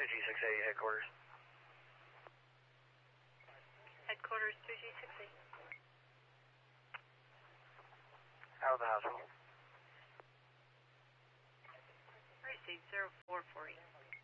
2G68 headquarters. Headquarters 2G68. Out of the hospital. Received 0440.